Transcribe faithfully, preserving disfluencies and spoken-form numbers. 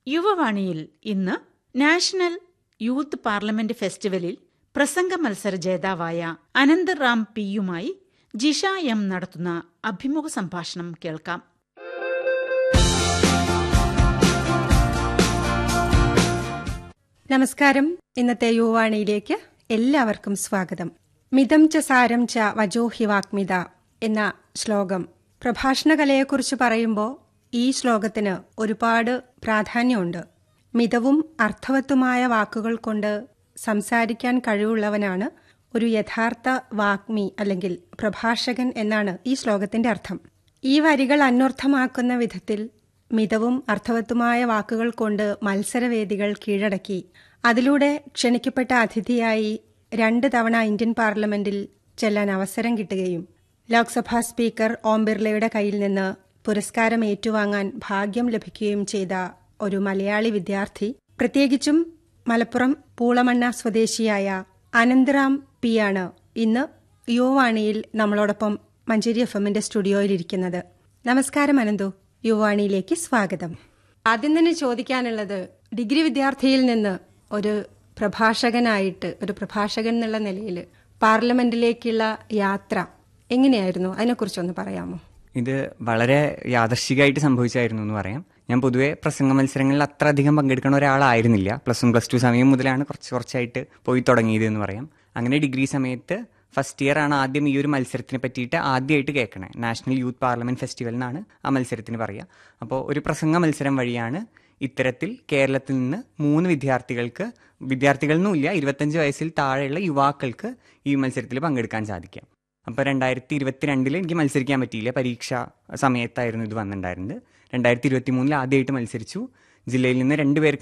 യുവവാണിയിൽ ഇന്ന് national youth parliament ഫെസ്റ്റിവലിൽ പ്രസംഗ മത്സര ജേതാവായ അനന്ത് റാം പിയുമായി ജിഷ എം നടത്തുന്ന അഭിമുഖ സംഭാഷണം കേൾക്കാം. നമസ്കാരം. ഇന്നത്തെ യുവവാണിയിലേക്ക് എല്ലാവർക്കും സ്വാഗതം. മിതം ച സാരം ച വജോഹി വാഗ്മിത എന്ന ശ്ലോകം പ്രഭാഷണ കലയെക്കുറിച്ച് പറയുമ്പോൾ ഈ ശ്ലോകത്തിന് ഒരുപാട് പ്രാധാന്യമുണ്ട്. മിതവും അർത്ഥവത്തുമായ വാക്കുകൾ കൊണ്ട് സംസാരിക്കാൻ കഴിവുള്ളവനാണ് ഒരു യഥാർത്ഥ വാഗ്മി അല്ലെങ്കിൽ പ്രഭാഷകൻ എന്നാണ് ഈ ശ്ലോകത്തിന്റെ അർത്ഥം. ഈ വരികൾ അന്വർത്ഥമാക്കുന്ന വിധത്തിൽ മിതവും അർത്ഥവത്തുമായ വാക്കുകൾ കൊണ്ട് മത്സരവേദികൾ കീഴടക്കി അതിലൂടെ ക്ഷണിക്കപ്പെട്ട അതിഥിയായി രണ്ട് തവണ ഇന്ത്യൻ പാർലമെന്റിൽ ചെല്ലാൻ അവസരം കിട്ടുകയും ലോക്സഭാ സ്പീക്കർ ഓം ബിർളയുടെ കയ്യിൽ നിന്ന് പുരസ്കാരം ഏറ്റുവാങ്ങാൻ ഭാഗ്യം ലഭിക്കുകയും ചെയ്ത ഒരു മലയാളി വിദ്യാർത്ഥി, പ്രത്യേകിച്ചും മലപ്പുറം പൂളമണ്ണ സ്വദേശിയായ അനന്ത് റാം പി ആണ് ഇന്ന് യുവവാണിയിൽ നമ്മളോടൊപ്പം മഞ്ചേരി എഫ് എമ്മിന്റെ സ്റ്റുഡിയോയിലിരിക്കുന്നത്. നമസ്കാരം അനന്തു, യുവവാണിയിലേക്ക് സ്വാഗതം. ആദ്യം തന്നെ ചോദിക്കാനുള്ളത്, ഡിഗ്രി വിദ്യാർത്ഥിയിൽ നിന്ന് ഒരു പ്രഭാഷകനായിട്ട്, ഒരു പ്രഭാഷകൻ എന്നുള്ള നിലയിൽ പാർലമെന്റിലേക്കുള്ള യാത്ര എങ്ങനെയായിരുന്നു? അതിനെക്കുറിച്ചൊന്ന് പറയാമോ? ഇത് വളരെ യാദർശികമായിട്ട് സംഭവിച്ചായിരുന്നു എന്ന് പറയാം. ഞാൻ പൊതുവെ പ്രസംഗ മത്സരങ്ങളിൽ അത്ര അധികം പങ്കെടുക്കുന്ന ഒരാളായിരുന്നില്ല. പ്ലസ് വൺ പ്ലസ് ടു സമയം മുതലാണ് കുറച്ച് കുറച്ചായിട്ട് പോയി തുടങ്ങിയത് എന്ന് പറയാം. അങ്ങനെ ഡിഗ്രി സമയത്ത് ഫസ്റ്റ് ഇയർ ആണ് ആദ്യം ഈ ഒരു മത്സരത്തിനെ പറ്റിയിട്ട് ആദ്യമായിട്ട് കേൾക്കണേ. നാഷണൽ യൂത്ത് പാർലമെന്റ് ഫെസ്റ്റിവൽ എന്നാണ് ആ മത്സരത്തിന് പറയുക. അപ്പോൾ ഒരു പ്രസംഗ മത്സരം വഴിയാണ് ഇത്തരത്തിൽ കേരളത്തിൽ നിന്ന് മൂന്ന് വിദ്യാർത്ഥികൾക്ക്, വിദ്യാർത്ഥികളൊന്നുമില്ല, ഇരുപത്തഞ്ച് വയസ്സിൽ താഴെയുള്ള യുവാക്കൾക്ക് ഈ മത്സരത്തിൽ പങ്കെടുക്കാൻ സാധിക്കാം. അപ്പോൾ രണ്ടായിരത്തി ഇരുപത്തിരണ്ടിൽ എനിക്ക് മത്സരിക്കാൻ പറ്റിയില്ല. പരീക്ഷ സമയത്തായിരുന്നു ഇത് വന്നിട്ടുണ്ടായിരുന്നത്. രണ്ടായിരത്തി ഇരുപത്തി മൂന്നിൽ ആദ്യമായിട്ട് മത്സരിച്ചു. ജില്ലയിൽ നിന്ന് രണ്ടുപേർക്ക്